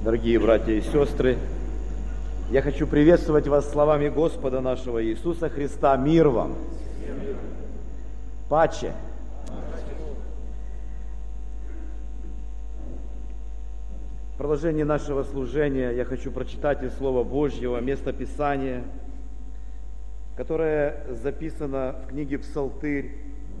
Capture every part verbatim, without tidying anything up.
Дорогие братья и сестры, я хочу приветствовать вас словами Господа нашего Иисуса Христа. Мир вам! Паче! В продолжении нашего служения я хочу прочитать из Слова Божьего место Писания, которое записано в книге Псалтырь.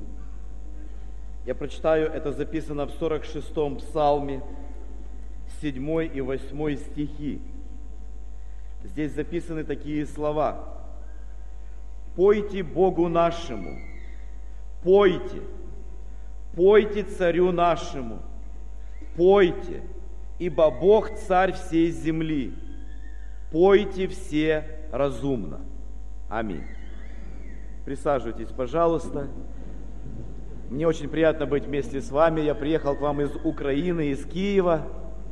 Я прочитаю, это записано в сорок шестом псалме, седьмой и восьмой стихи. Здесь записаны такие слова: «Пойте Богу нашему, пойте, пойте царю нашему, пойте, ибо Бог царь всей земли, пойте все разумно». Аминь. Присаживайтесь, пожалуйста. Мне очень приятно быть вместе с вами. Я приехал к вам из Украины, из Киева.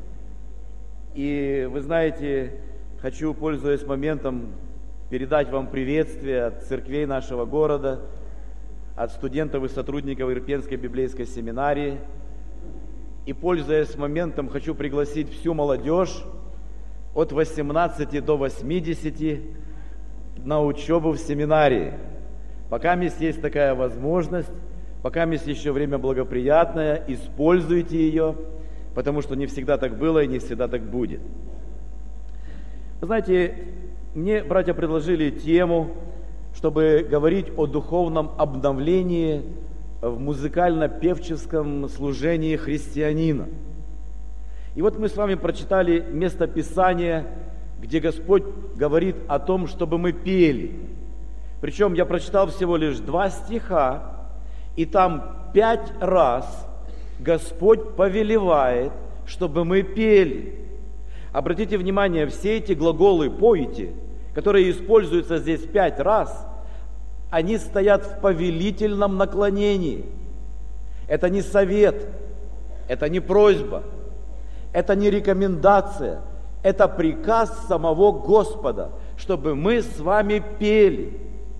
И вы знаете, хочу, пользуясь моментом, передать вам приветствие от церквей нашего города, от студентов и сотрудников Ирпенской библейской семинарии. И, пользуясь моментом, хочу пригласить всю молодежь от восемнадцати до восьмидесяти на учебу в семинарии. Пока есть такая возможность, пока есть еще время благоприятное, используйте ее, потому что не всегда так было и не всегда так будет. Вы знаете, мне братья предложили тему, чтобы говорить о духовном обновлении в музыкально-певческом служении христианина. И вот мы с вами прочитали место Писания, где Господь говорит о том, чтобы мы пели. Причем я прочитал всего лишь два стиха, и там пять раз Господь повелевает, чтобы мы пели. Обратите внимание, все эти глаголы «пойте», которые используются здесь пять раз, они стоят в повелительном наклонении. Это не совет, это не просьба, это не рекомендация, это приказ самого Господа, чтобы мы с вами пели.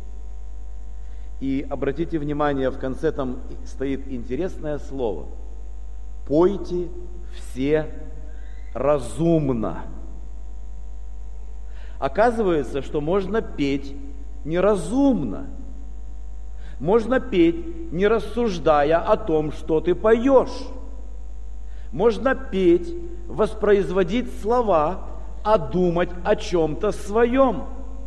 И обратите внимание, в конце там стоит интересное слово: «Пойте все разумно». Оказывается, что можно петь неразумно. Можно петь, не рассуждая о том, что ты поешь. Можно петь, воспроизводить слова, а думать о чем-то своем.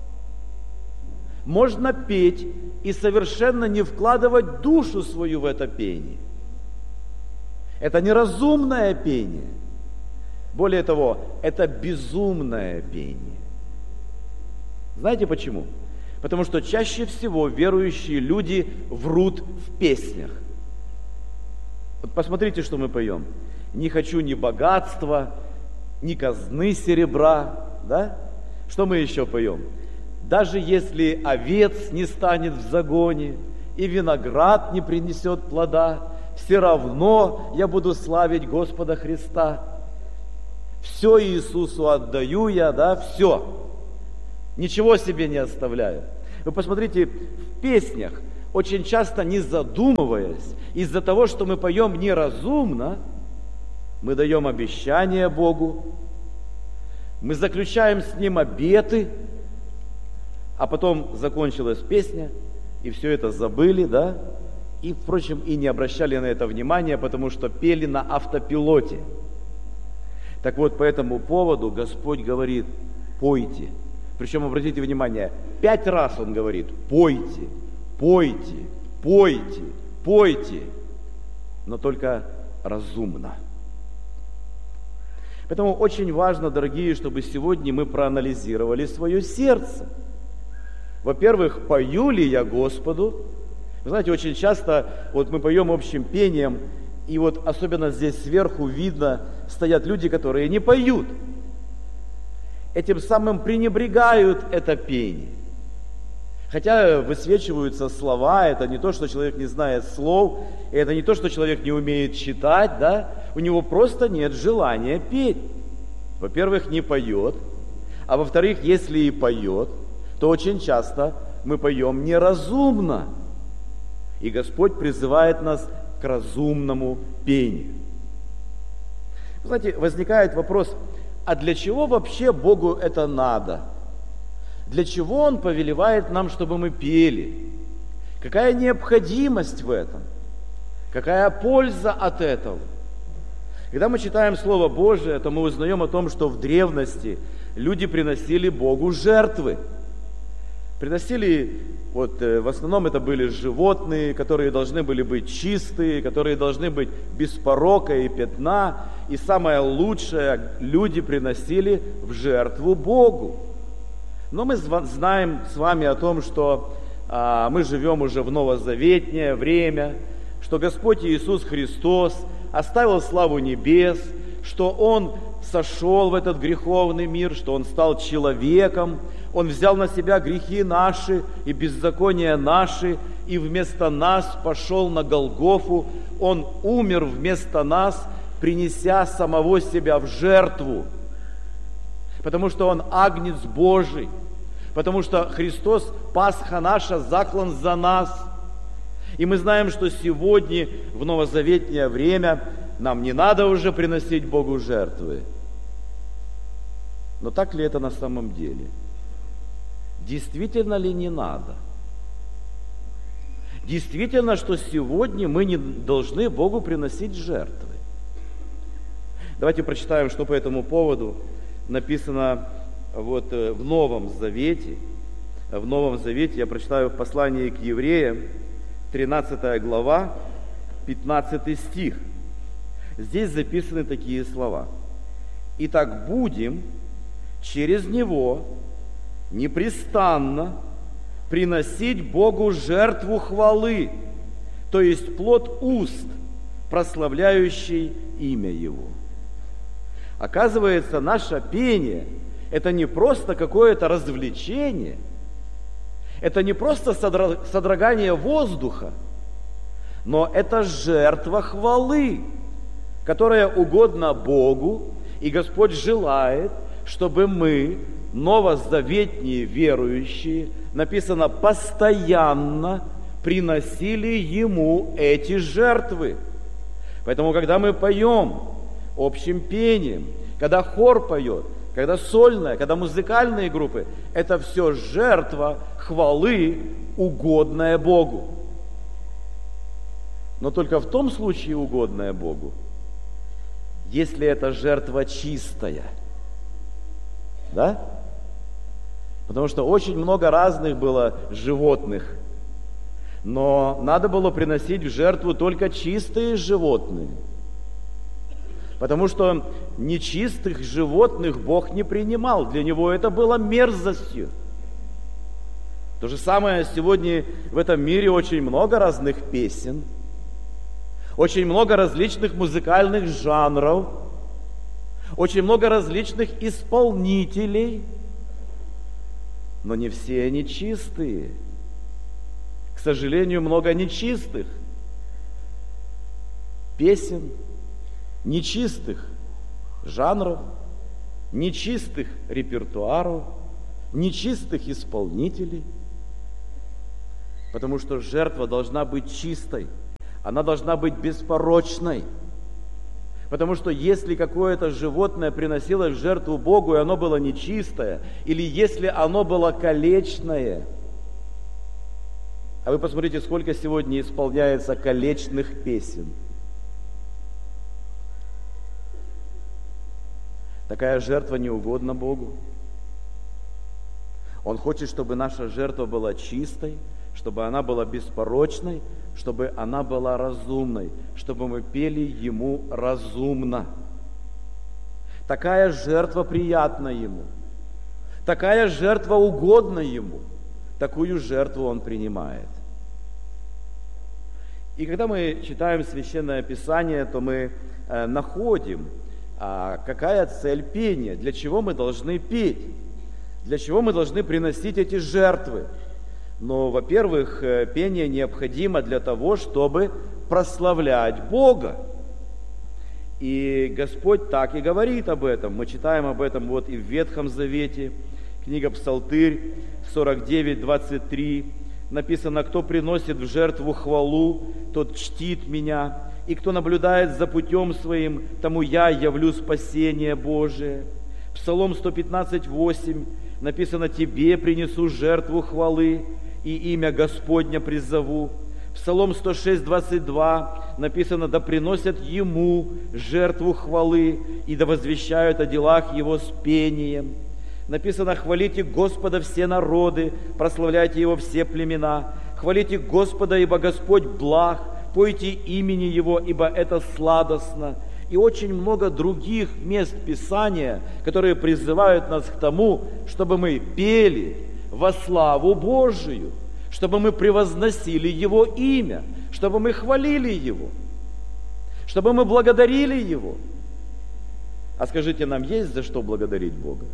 Можно петь и совершенно не вкладывать душу свою в это пение. Это неразумное пение. Более того, это безумное пение. Знаете почему? Потому что чаще всего верующие люди врут в песнях. Вот посмотрите, что мы поем. «Не хочу ни богатства, ни казны серебра». Да? Что мы еще поем? «Даже если овец не станет в загоне, и виноград не принесет плода, все равно я буду славить Господа Христа. Все Иисусу отдаю я, да, все. Ничего себе не оставляю». Вы посмотрите, в песнях, очень часто не задумываясь, из-за того, что мы поем неразумно, мы даем обещания Богу, мы заключаем с Ним обеты, а потом закончилась песня, и все это забыли, да, и, впрочем, и не обращали на это внимания, потому что пели на автопилоте. Так вот, по этому поводу Господь говорит: пойте. Причем, обратите внимание, пять раз Он говорит: пойте, пойте, пойте, пойте, но только разумно. Поэтому очень важно, дорогие, чтобы сегодня мы проанализировали свое сердце. Во-первых, пою ли я Господу? Вы знаете, очень часто вот мы поем общим пением, и вот особенно здесь сверху видно, стоят люди, которые не поют. Этим самым пренебрегают это пение. Хотя высвечиваются слова, это не то, что человек не знает слов, это не то, что человек не умеет читать, да? У него просто нет желания петь. Во-первых, не поет, а во-вторых, если и поет, то очень часто мы поем неразумно. И Господь призывает нас к разумному пению. Знаете, возникает вопрос, а для чего вообще Богу это надо? Для чего Он повелевает нам, чтобы мы пели? Какая необходимость в этом? Какая польза от этого? Когда мы читаем Слово Божие, то мы узнаем о том, что в древности люди приносили Богу жертвы. Приносили, вот в основном это были животные, которые должны были быть чистые, которые должны быть без порока и пятна. И самое лучшее люди приносили в жертву Богу. Но мы знаем с вами о том, что а, мы живем уже в новозаветнее время, что Господь Иисус Христос оставил славу небес, что Он сошел в этот греховный мир, что Он стал человеком, Он взял на себя грехи наши и беззакония наши, и вместо нас пошел на Голгофу, Он умер вместо нас, принеся самого себя в жертву, потому что Он агнец Божий, потому что Христос, Пасха наша, заклан за нас. И мы знаем, что сегодня, в новозаветнее время, нам не надо уже приносить Богу жертвы. Но так ли это на самом деле? Действительно ли не надо? Действительно, что сегодня мы не должны Богу приносить жертвы? Давайте прочитаем, что по этому поводу написано вот в Новом Завете. В Новом Завете я прочитаю в послании к Евреям, тринадцатая глава, пятнадцатый стих. Здесь записаны такие слова. «Итак, будем через Него непрестанно приносить Богу жертву хвалы, то есть плод уст, прославляющий имя Его». Оказывается, наше пение – это не просто какое-то развлечение, это не просто содрогание воздуха, но это жертва хвалы, которая угодна Богу, и Господь желает, чтобы мы, новозаветние верующие, написано, постоянно приносили Ему эти жертвы. Поэтому, когда мы поем общим пением, когда хор поет, когда сольная, когда музыкальные группы, это все жертва хвалы, угодная Богу. Но только в том случае угодная Богу, если эта жертва чистая. Да? Потому что очень много разных было животных, но надо было приносить в жертву только чистые животные. Потому что нечистых животных Бог не принимал. Для Него это было мерзостью. То же самое сегодня в этом мире очень много разных песен, очень много различных музыкальных жанров, очень много различных исполнителей, но не все они чистые. К сожалению, много нечистых песен, нечистых жанров, нечистых репертуаров, нечистых исполнителей. Потому что жертва должна быть чистой, она должна быть беспорочной. Потому что если какое-то животное приносилось в жертву Богу, и оно было нечистое, или если оно было калечное, а вы посмотрите, сколько сегодня исполняется калечных песен. Такая жертва не угодна Богу. Он хочет, чтобы наша жертва была чистой, чтобы она была беспорочной, чтобы она была разумной, чтобы мы пели Ему разумно. Такая жертва приятна Ему. Такая жертва угодна Ему. Такую жертву Он принимает. И когда мы читаем Священное Писание, то мы э, находим, а, какая цель пения, для чего мы должны петь, для чего мы должны приносить эти жертвы. Но, во-первых, пение необходимо для того, чтобы прославлять Бога. И Господь так и говорит об этом. Мы читаем об этом вот и в Ветхом Завете, книга Псалтырь, сорок девять, двадцать три. Написано: «Кто приносит в жертву хвалу, тот чтит меня, и кто наблюдает за путем своим, тому я явлю спасение Божие. Псалом сто пятнадцать, восемь написано: «Тебе принесу жертву хвалы, и имя Господня призову». Псалом сто шесть, двадцать два написано: «Да приносят Ему жертву хвалы, и да возвещают о делах Его с пением». Написано: «Хвалите Господа все народы, прославляйте Его все племена. Хвалите Господа, ибо Господь благ, пойте имени Его, ибо это сладостно». И очень много других мест Писания, которые призывают нас к тому, чтобы мы пели во славу Божию, чтобы мы превозносили Его имя, чтобы мы хвалили Его, чтобы мы благодарили Его. А скажите, нам есть за что благодарить Бога?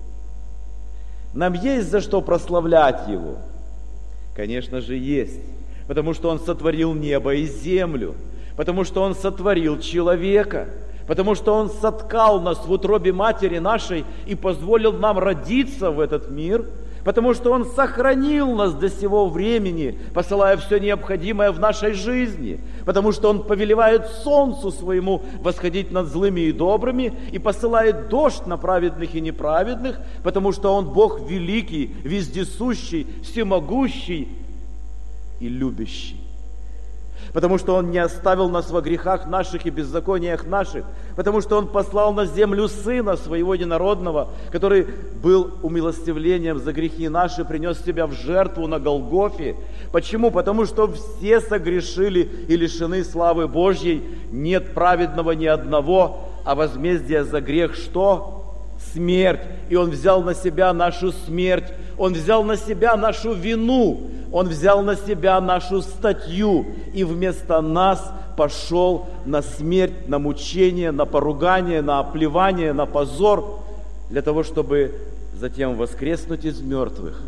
Нам есть за что прославлять Его? Конечно же, есть. Потому что Он сотворил небо и землю, потому что Он сотворил человека, потому что Он соткал нас в утробе матери нашей и позволил нам родиться в этот мир, потому что Он сохранил нас до сего времени, посылая все необходимое в нашей жизни, потому что Он повелевает солнцу своему восходить над злыми и добрыми и посылает дождь на праведных и неправедных, потому что Он Бог великий, вездесущий, всемогущий и любящий. Потому что Он не оставил нас во грехах наших и беззакониях наших, потому что Он послал на землю Сына Своего Единородного, который был умилостивлением за грехи наши, принес Себя в жертву на Голгофе. Почему? Потому что все согрешили и лишены славы Божьей, нет праведного ни одного, а возмездие за грех что? Смерть. И Он взял на Себя нашу смерть, Он взял на Себя нашу вину, Он взял на Себя нашу статью и вместо нас пошел на смерть, на мучение, на поругание, на оплевание, на позор, для того, чтобы затем воскреснуть из мертвых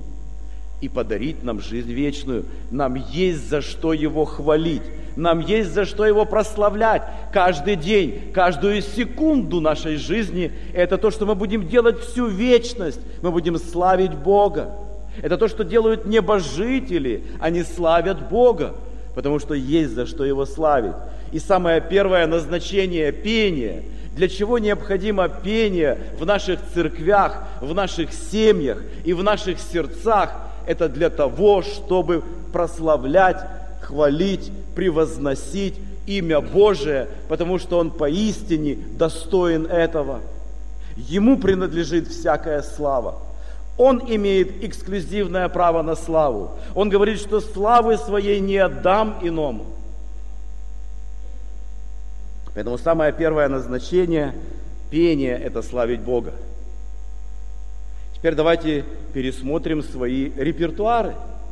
и подарить нам жизнь вечную. Нам есть за что Его хвалить, нам есть за что Его прославлять каждый день, каждую секунду нашей жизни. Это то, что мы будем делать всю вечность, мы будем славить Бога. Это то, что делают небожители, они славят Бога, потому что есть за что Его славить. И самое первое назначение пения, для чего необходимо пение в наших церквях, в наших семьях и в наших сердцах, это для того, чтобы прославлять, хвалить, превозносить имя Божие, потому что Он поистине достоин этого. Ему принадлежит всякая слава. Он имеет эксклюзивное право на славу. Он говорит, что славы своей не отдам иному. Поэтому самое первое назначение пения – это славить Бога. Теперь давайте пересмотрим свои репертуары.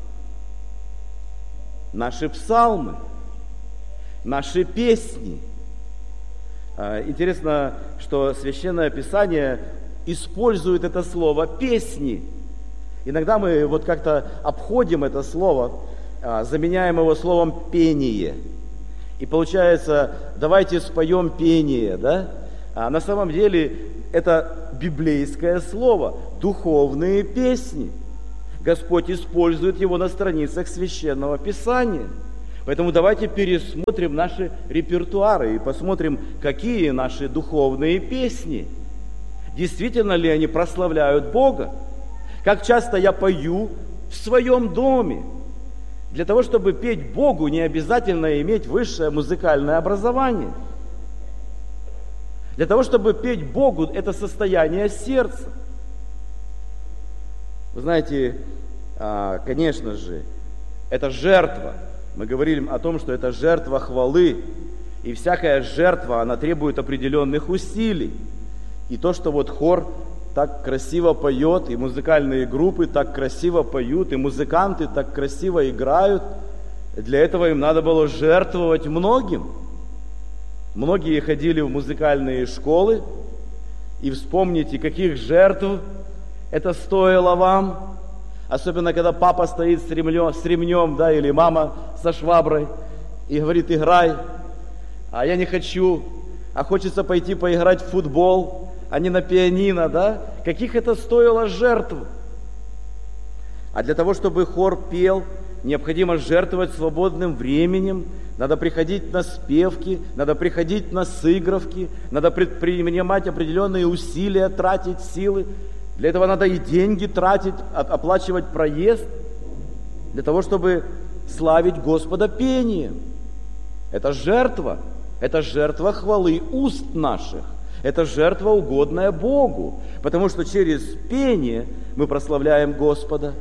Наши псалмы, наши песни. Интересно, что Священное Писание использует это слово «песни». Иногда мы вот как-то обходим это слово, заменяем его словом «пение». И получается, давайте споем пение, да? А на самом деле это библейское слово, духовные песни. Господь использует его на страницах Священного Писания. Поэтому давайте пересмотрим наши репертуары и посмотрим, какие наши духовные песни. Действительно ли они прославляют Бога? Как часто я пою в своем доме? Для того, чтобы петь Богу, не обязательно иметь высшее музыкальное образование. Для того, чтобы петь Богу, это состояние сердца. Вы знаете, конечно же, это жертва. Мы говорили о том, что это жертва хвалы. И всякая жертва, она требует определенных усилий. И то, что вот хор так красиво поет, и музыкальные группы так красиво поют, и музыканты так красиво играют, для этого им надо было жертвовать многим. Многие ходили в музыкальные школы, и вспомните, каких жертв это стоило вам. Особенно, когда папа стоит с ремнем, с ремнем, да, или мама со шваброй, и говорит: играй, а я не хочу, а хочется пойти поиграть в футбол, а не на пианино, да? Каких это стоило жертв? А для того, чтобы хор пел, необходимо жертвовать свободным временем, надо приходить на спевки, надо приходить на сыгровки, надо предпринимать определенные усилия, тратить силы. Для этого надо и деньги тратить, оплачивать проезд, для того, чтобы славить Господа пением. Это жертва, это жертва хвалы уст наших, это жертва, угодная Богу, потому что через пение мы прославляем Господа.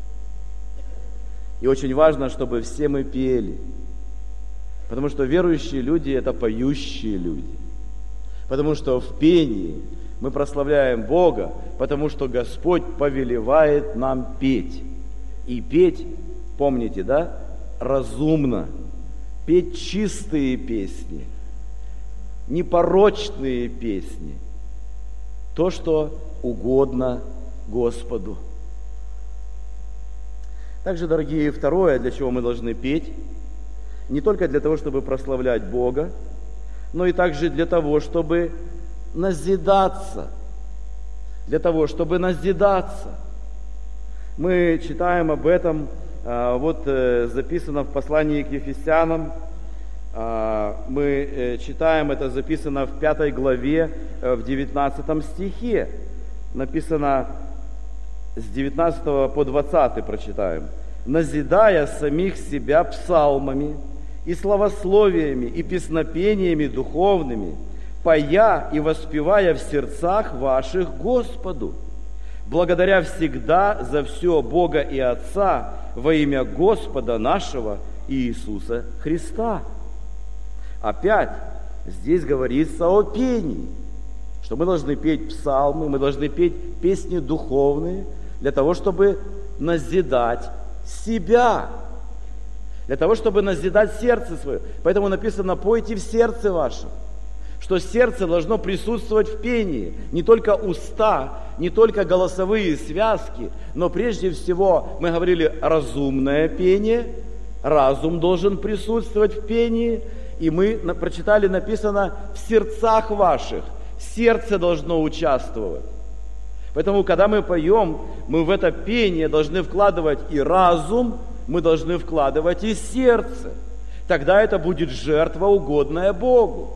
И очень важно, чтобы все мы пели, потому что верующие люди – это поющие люди, потому что в пении мы прославляем Бога, потому что Господь повелевает нам петь. И петь, помните, да, разумно, петь чистые песни, непорочные песни, то, что угодно Господу. Также, дорогие, второе, для чего мы должны петь, не только для того, чтобы прославлять Бога, но и также для того, чтобы назидаться, для того, чтобы назидаться. Мы читаем об этом, вот записано в послании к Ефесянам, мы читаем, это записано в пятой главе, в девятнадцатом стихе, написано с девятнадцатого по двадцатый прочитаем. «Назидая самих себя псалмами и славословиями и песнопениями духовными, поя и воспевая в сердцах ваших Господу, благодаря всегда за все Бога и Отца во имя Господа нашего Иисуса Христа». Опять здесь говорится о пении, что мы должны петь псалмы, мы должны петь песни духовные для того, чтобы назидать себя, для того, чтобы назидать сердце свое. Поэтому написано: «Пойте в сердце вашем», что сердце должно присутствовать в пении, не только уста, не только голосовые связки, но прежде всего, мы говорили, разумное пение, разум должен присутствовать в пении, и мы прочитали, написано, в сердцах ваших, сердце должно участвовать. Поэтому, когда мы поем, мы в это пение должны вкладывать и разум, мы должны вкладывать и сердце. Тогда это будет жертва, угодная Богу.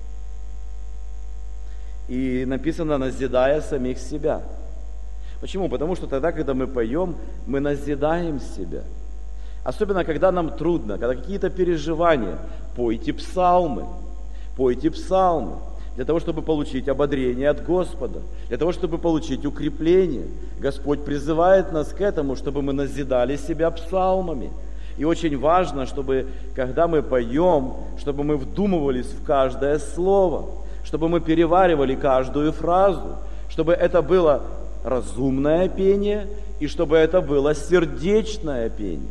И написано: назидая самих себя. Почему? Потому что тогда, когда мы поем, мы назидаем себя. Особенно, когда нам трудно, когда какие-то переживания. Пойте псалмы, пойте псалмы, для того, чтобы получить ободрение от Господа, для того, чтобы получить укрепление. Господь призывает нас к этому, чтобы мы назидали себя псалмами. И очень важно, чтобы, когда мы поем, чтобы мы вдумывались в каждое слово, чтобы мы переваривали каждую фразу, чтобы это было разумное пение и чтобы это было сердечное пение.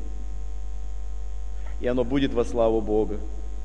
И оно будет во славу Бога.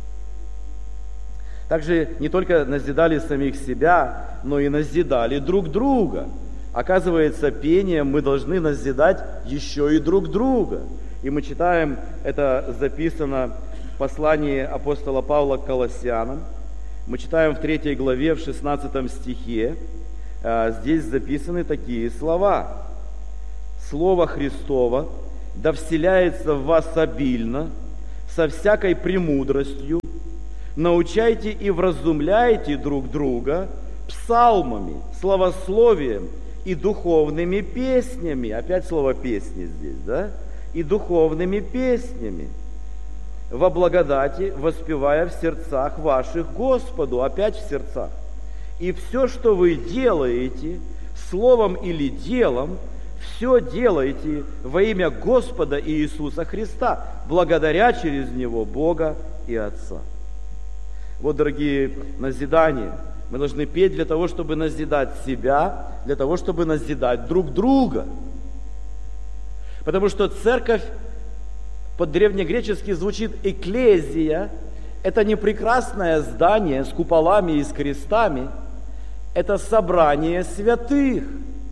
Также не только назидали самих себя, но и назидали друг друга. Оказывается, пением мы должны назидать еще и друг друга. И мы читаем, это записано в послании апостола Павла к Колоссянам. Мы читаем в третьей главе, в шестнадцатом стихе. Здесь записаны такие слова. «Слово Христово да вселяется в вас обильно, со всякой премудростью, научайте и вразумляйте друг друга псалмами, славословием и духовными песнями». Опять слово «песни» здесь, да? «И духовными песнями, во благодати, воспевая в сердцах ваших Господу». Опять в сердцах. «И все, что вы делаете, словом или делом, все делайте во имя Господа Иисуса Христа, благодаря через Него Бога и Отца». Вот, дорогие, назидания. Мы должны петь для того, чтобы назидать себя, для того, чтобы назидать друг друга. Потому что церковь по-древнегречески звучит «экклезия». Это не прекрасное здание с куполами и с крестами. Это собрание святых.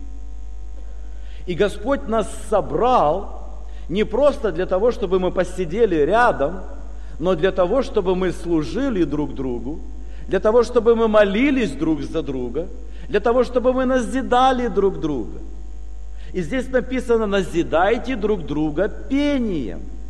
И Господь нас собрал не просто для того, чтобы мы посидели рядом, но для того, чтобы мы служили друг другу, для того, чтобы мы молились друг за друга, для того, чтобы мы назидали друг друга. И здесь написано: назидайте друг друга пением.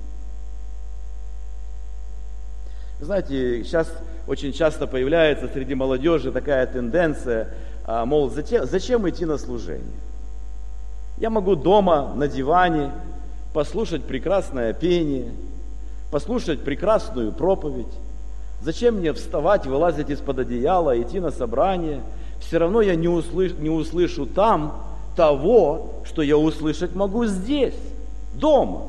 Знаете, сейчас очень часто появляется среди молодежи такая тенденция, мол, зачем, зачем идти на служение? Я могу дома на диване послушать прекрасное пение, послушать прекрасную проповедь. Зачем мне вставать, вылазить из-под одеяла, идти на собрание? Все равно я не услышу, не услышу там того, что я услышать могу здесь, дома.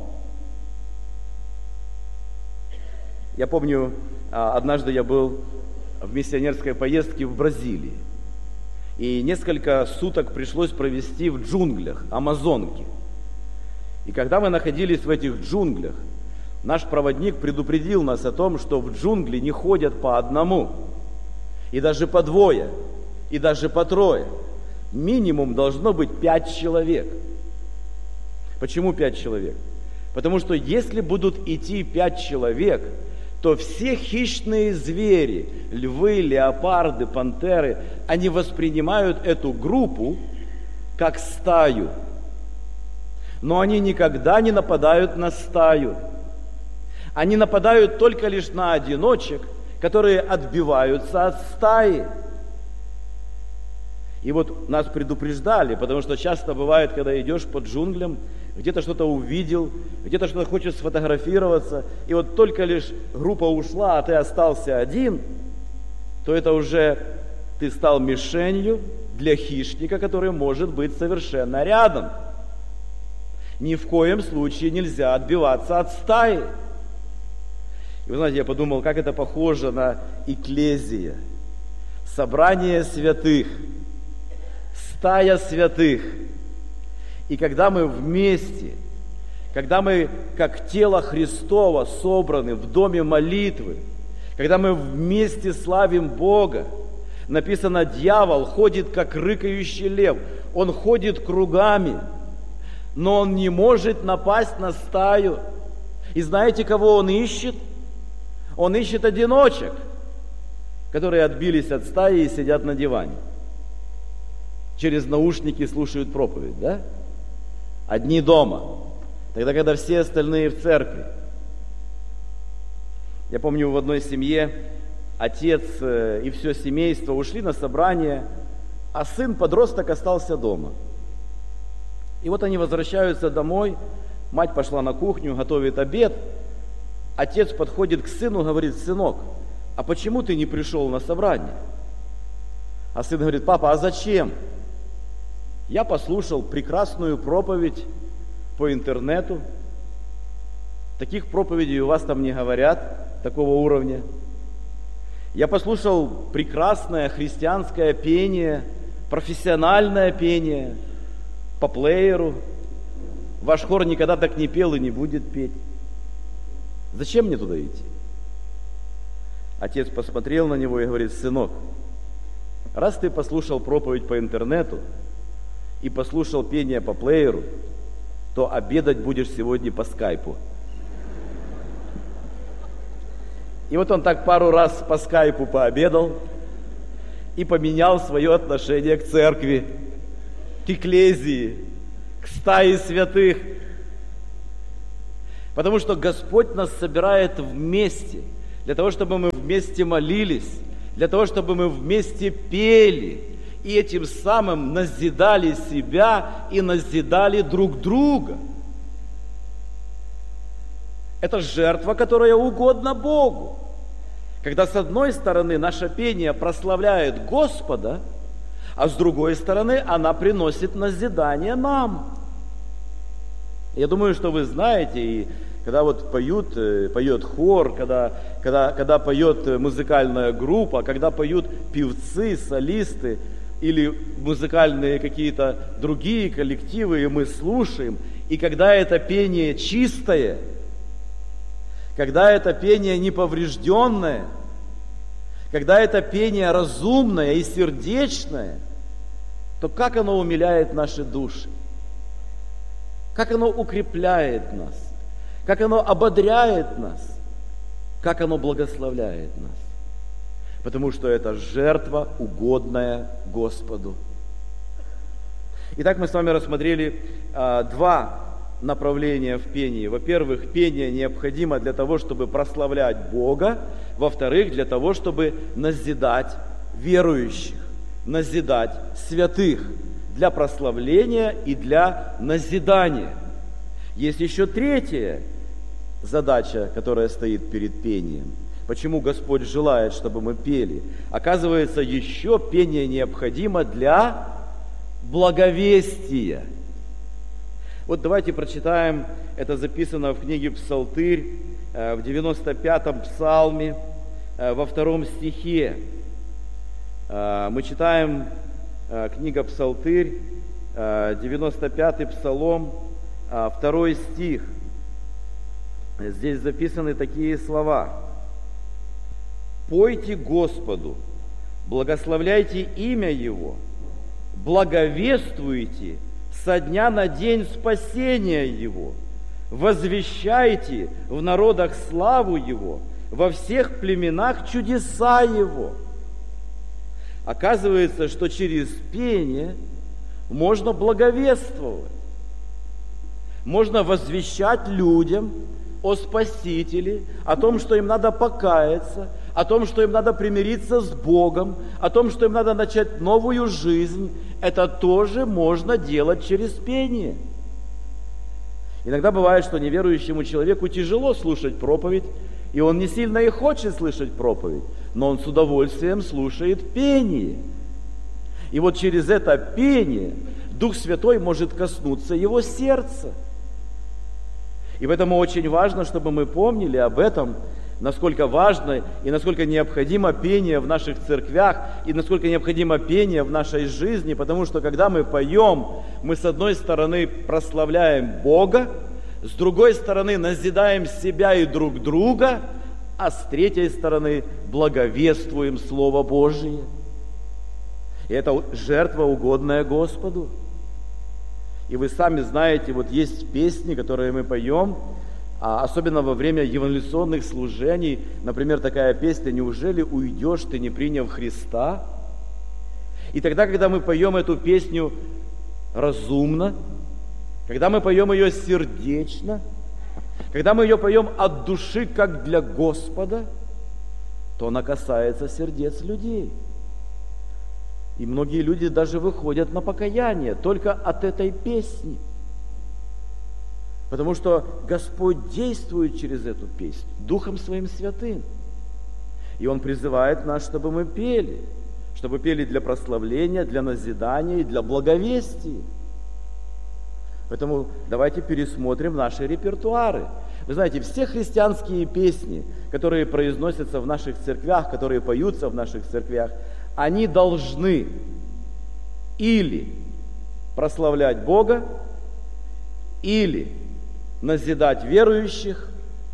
Я помню, однажды я был в миссионерской поездке в Бразилии. И несколько суток пришлось провести в джунглях Амазонки. И когда мы находились в этих джунглях, наш проводник предупредил нас о том, что в джунгли не ходят по одному, и даже по двое, и даже по трое. Минимум должно быть пять человек. Почему пять человек? Потому что если будут идти пять человек, то все хищные звери, львы, леопарды, пантеры, они воспринимают эту группу как стаю. Но они никогда не нападают на стаю. Они нападают только лишь на одиночек, которые отбиваются от стаи. И вот нас предупреждали, потому что часто бывает, когда идешь по джунглям, где-то что-то увидел, где-то что-то хочешь сфотографироваться, и вот только лишь группа ушла, а ты остался один, то это уже ты стал мишенью для хищника, который может быть совершенно рядом. Ни в коем случае нельзя отбиваться от стаи. И вы знаете, я подумал, как это похоже на экклезия, собрание святых, стая святых. И когда мы вместе, когда мы как тело Христово собраны в доме молитвы, когда мы вместе славим Бога, написано, дьявол ходит как рыкающий лев, он ходит кругами, но он не может напасть на стаю. И знаете, кого он ищет? Он ищет одиночек, которые отбились от стаи и сидят на диване. Через наушники слушают проповедь, да? Одни дома, тогда, когда все остальные в церкви. Я помню, в одной семье отец и все семейство ушли на собрание, а сын-подросток остался дома. И вот они возвращаются домой, мать пошла на кухню, готовит обед, отец подходит к сыну, говорит, сынок, а почему ты не пришел на собрание? А сын говорит, папа, а зачем? Я послушал прекрасную проповедь по интернету. Таких проповедей у вас там не говорят, такого уровня. Я послушал прекрасное христианское пение, профессиональное пение по плееру. Ваш хор никогда так не пел и не будет петь. Зачем мне туда идти? Отец посмотрел на него и говорит, сынок, раз ты послушал проповедь по интернету, и послушал пение по плееру, то обедать будешь сегодня по скайпу. И вот он так пару раз по скайпу пообедал и поменял свое отношение к церкви, к экклезии, к стае святых. Потому что Господь нас собирает вместе, для того, чтобы мы вместе молились, для того, чтобы мы вместе пели, и этим самым назидали себя и назидали друг друга. Это жертва, которая угодна Богу. Когда с одной стороны наше пение прославляет Господа, а с другой стороны она приносит назидание нам. Я думаю, что вы знаете, и когда вот поют, поет хор, когда, когда, когда поет музыкальная группа, когда поют певцы, солисты, или музыкальные какие-то другие коллективы, и мы слушаем, и когда это пение чистое, когда это пение неповрежденное, когда это пение разумное и сердечное, то как оно умиляет наши души, как оно укрепляет нас, как оно ободряет нас, как оно благословляет нас. Потому что это жертва, угодная Господу. Итак, мы с вами рассмотрели а, два направления в пении. Во-первых, пение необходимо для того, чтобы прославлять Бога. Во-вторых, для того, чтобы назидать верующих, назидать святых, для прославления и для назидания. Есть еще третья задача, которая стоит перед пением. Почему Господь желает, чтобы мы пели? Оказывается, еще пение необходимо для благовестия. Вот давайте прочитаем, это записано в книге Псалтырь, в девяносто пятом псалме, во втором стихе. Мы читаем книга Псалтырь, девяносто пятый псалом, второй стих. Здесь записаны такие слова. «Пойте Господу, благословляйте имя Его, благовествуйте со дня на день спасения Его, возвещайте в народах славу Его, во всех племенах чудеса Его». Оказывается, что через пение можно благовествовать, можно возвещать людям о Спасителе, о том, что им надо покаяться, о том, что им надо примириться с Богом, о том, что им надо начать новую жизнь. Это тоже можно делать через пение. Иногда бывает, что неверующему человеку тяжело слушать проповедь, и он не сильно и хочет слышать проповедь, но он с удовольствием слушает пение. И вот через это пение Дух Святой может коснуться его сердца. И поэтому очень важно, чтобы мы помнили об этом, насколько важно и насколько необходимо пение в наших церквях, и насколько необходимо пение в нашей жизни, потому что когда мы поем, мы с одной стороны прославляем Бога, с другой стороны назидаем себя и друг друга, а с третьей стороны благовествуем Слово Божие. И это жертва, угодная Господу. И вы сами знаете, вот есть песни, которые мы поем, особенно во время евангелизационных служений. Например, такая песня «Неужели уйдешь ты, не приняв Христа?» И тогда, когда мы поем эту песню разумно, когда мы поем ее сердечно, когда мы ее поем от души, как для Господа, то она касается сердец людей. И многие люди даже выходят на покаяние только от этой песни. Потому что Господь действует через эту песню Духом Своим Святым. И Он призывает нас, чтобы мы пели, чтобы пели для прославления, для назидания и для благовестия. Поэтому давайте пересмотрим наши репертуары. Вы знаете, все христианские песни, которые произносятся в наших церквях, которые поются в наших церквях, они должны или прославлять Бога, или назидать верующих,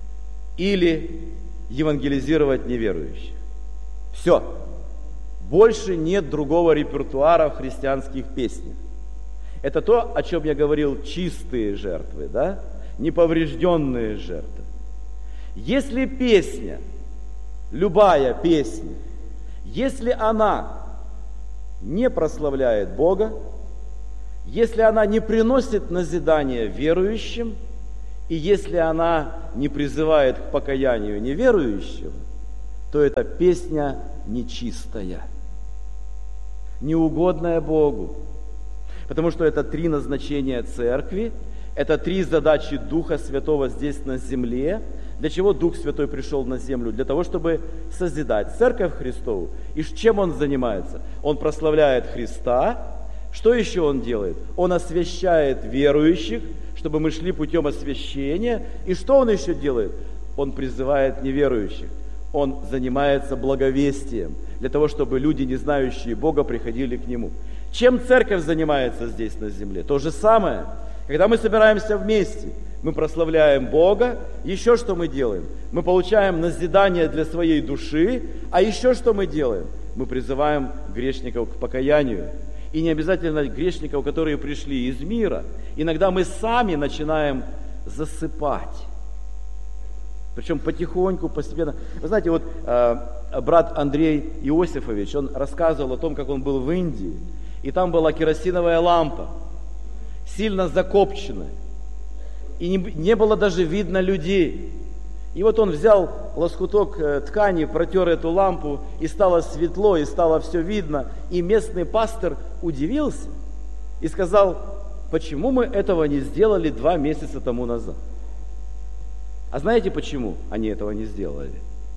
или евангелизировать неверующих. Все. Больше нет другого репертуара в христианских песнях. Это то, о чем я говорил, чистые жертвы, да? Неповрежденные жертвы. Если песня, любая песня, если она не прославляет Бога, если она не приносит назидания верующим, и если она не призывает к покаянию неверующего, то эта песня нечистая, неугодная Богу. Потому что это три назначения церкви, это три задачи Духа Святого здесь на земле. Для чего Дух Святой пришел на землю? Для того, чтобы созидать Церковь Христову. И чем Он занимается? Он прославляет Христа. Что еще Он делает? Он освящает верующих, чтобы мы шли путем освящения. И что Он еще делает? Он призывает неверующих. Он занимается благовестием, для того, чтобы люди, не знающие Бога, приходили к Нему. Чем Церковь занимается здесь на земле? То же самое. Когда мы собираемся вместе, мы прославляем Бога. Еще что мы делаем? Мы получаем назидание для своей души. А еще что мы делаем? Мы призываем грешников к покаянию. И не обязательно грешников, которые пришли из мира. Иногда мы сами начинаем засыпать. Причем потихоньку, постепенно. Вы знаете, вот э, брат Андрей Иосифович, он рассказывал о том, как он был в Индии. И там была керосиновая лампа, сильно закопченная. и не, не было даже видно людей. И вот он взял лоскуток ткани, протер эту лампу, и стало светло, и стало все видно. И местный пастор удивился и сказал: почему мы этого не сделали два месяца тому назад? А знаете, почему они этого не сделали?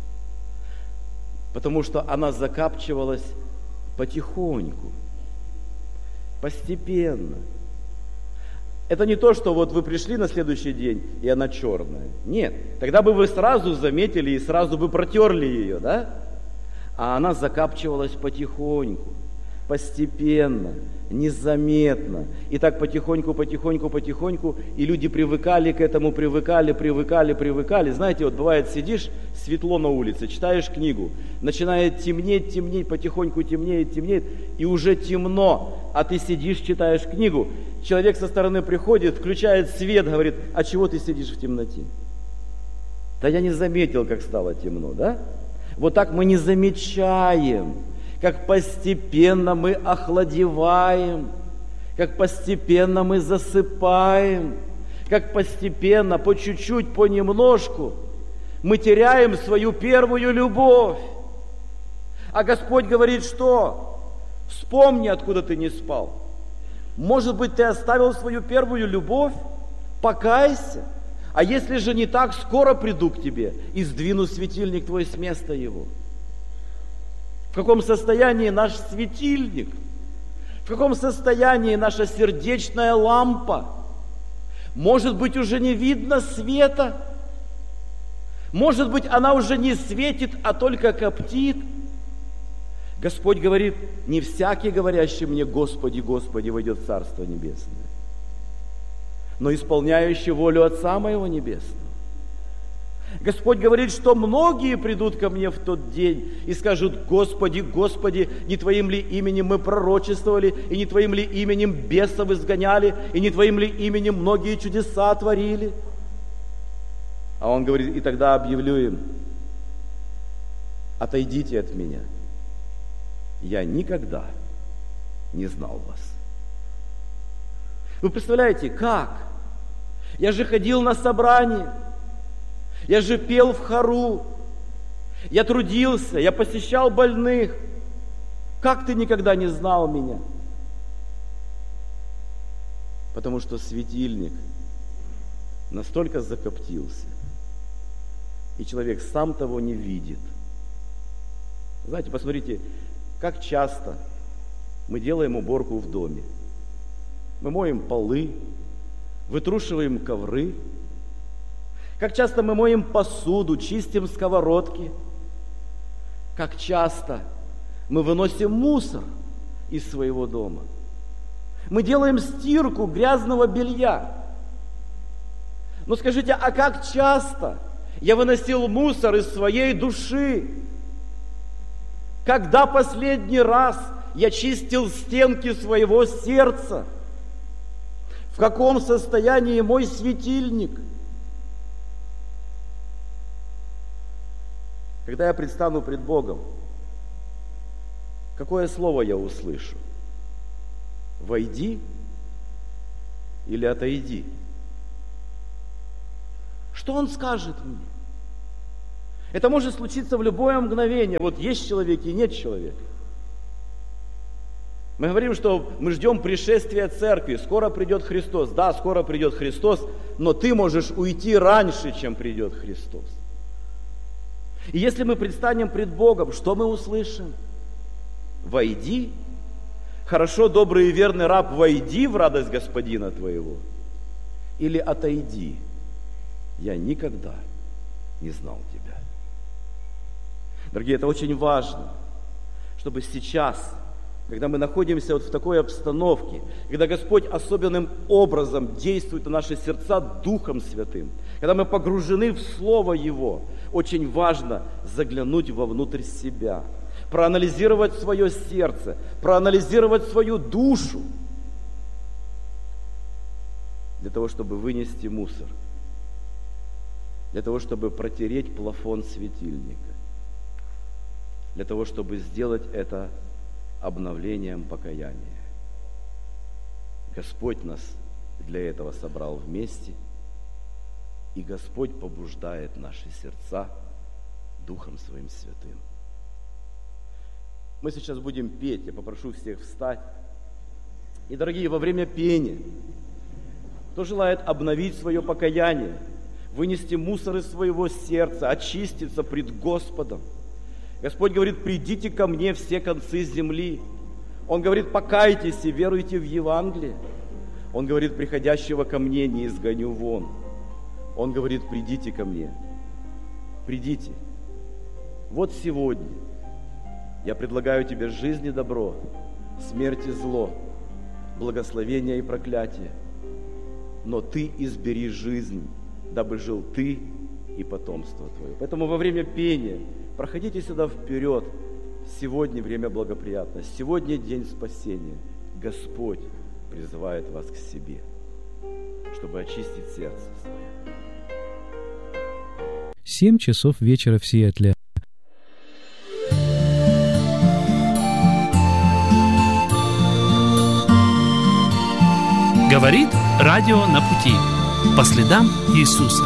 Потому что она закапчивалась потихоньку, постепенно. Это не то, что вот вы пришли на следующий день, и она черная. Нет, тогда бы вы сразу заметили и сразу бы протерли ее, да? А она закапчивалась потихоньку, постепенно, незаметно. И так потихоньку, потихоньку, потихоньку, и люди привыкали к этому, привыкали, привыкали, привыкали. Знаете, вот бывает, сидишь, светло на улице, читаешь книгу, начинает темнеть, темнеть, потихоньку темнеет, темнеет, и уже темно, а ты сидишь, читаешь книгу. Человек со стороны приходит, включает свет, говорит: а чего ты сидишь в темноте? Да я не заметил, как стало темно, да? Вот так мы не замечаем, как постепенно мы охладеваем, как постепенно мы засыпаем, как постепенно, по чуть-чуть, понемножку мы теряем свою первую любовь. А Господь говорит, что? Вспомни, откуда ты не спал. Может быть, ты оставил свою первую любовь? Покайся. А если же не так, скоро приду к тебе и сдвину светильник твой с места его. В каком состоянии наш светильник? В каком состоянии наша сердечная лампа? Может быть, уже не видно света? Может быть, она уже не светит, а только коптит? Господь говорит: не всякий, говорящий мне Господи, Господи, войдет в Царство Небесное, но исполняющий волю Отца Моего Небесного. Господь говорит, что многие придут ко мне в тот день и скажут: Господи, Господи, не Твоим ли именем мы пророчествовали, и не Твоим ли именем бесов изгоняли, и не Твоим ли именем многие чудеса творили? А Он говорит: и тогда объявлю им: отойдите от меня, я никогда не знал вас. Вы представляете, как? Я же ходил на собрание, я же пел в хору, я трудился, я посещал больных. Как ты никогда не знал меня? Потому что светильник настолько закоптился, и человек сам того не видит. Знаете, посмотрите, как часто мы делаем уборку в доме. Мы моем полы, вытрушиваем ковры. Как часто мы моем посуду, чистим сковородки. Как часто мы выносим мусор из своего дома. Мы делаем стирку грязного белья. Но скажите, а как часто я выносил мусор из своей души? Когда последний раз я чистил стенки своего сердца? В каком состоянии мой светильник? Когда я предстану пред Богом, какое слово я услышу? Войди или отойди? Что Он скажет мне? Это может случиться в любое мгновение. Вот есть человек и нет человека. Мы говорим, что мы ждем пришествия церкви. Скоро придет Христос. Да, скоро придет Христос, но ты можешь уйти раньше, чем придет Христос. И если мы предстанем пред Богом, что мы услышим? Войди. Хорошо, добрый и верный раб, войди в радость Господина твоего. Или отойди. Я никогда не знал тебя. Дорогие, это очень важно, чтобы сейчас, когда мы находимся вот в такой обстановке, когда Господь особенным образом действует на наши сердца Духом Святым, когда мы погружены в Слово Его, очень важно заглянуть вовнутрь себя, проанализировать свое сердце, проанализировать свою душу, для того, чтобы вынести мусор, для того, чтобы протереть плафон светильника, для того, чтобы сделать это обновлением покаяния. Господь нас для этого собрал вместе И Господь побуждает наши сердца Духом Своим Святым. Мы сейчас будем петь, я попрошу всех встать. И, дорогие, во время пения, кто желает обновить свое покаяние, вынести мусор из своего сердца, очиститься пред Господом, Господь говорит: придите ко мне все концы земли. Он говорит: покайтесь и веруйте в Евангелие. Он говорит: приходящего ко мне не изгоню вон. Он говорит: придите ко мне. Придите. Вот сегодня я предлагаю тебе жизнь и добро, смерть и зло, благословение и проклятие. Но ты избери жизнь, дабы жил ты и потомство твое. Поэтому во время пения проходите сюда вперед. Сегодня время благоприятно. Сегодня день спасения. Господь призывает вас к себе, чтобы очистить сердце свое. Семь часов вечера в Сиэтле. Говорит радио на пути. По следам Иисуса.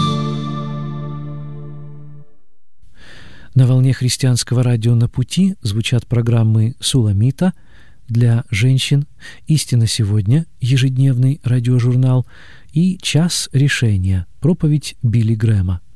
На волне христианского радио «На пути» звучат программы «Суламита» для женщин, «Истина сегодня», ежедневный радиожурнал, и «Час решения», проповедь Билли Грэма.